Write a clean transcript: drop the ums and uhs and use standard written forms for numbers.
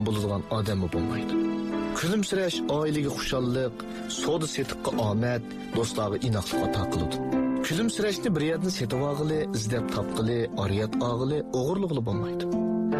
bo'ladigan odammi bo'lmaydi. Kulimsirash oilaga xushallik, savdo setiqqa omad, do'stlarga inoqlik ato qiladi. Kulimsirashni bir yerdan setib olg'ili, izlab topqili, oriyat olg'ili, o'g'irliqli bo'lmaydi.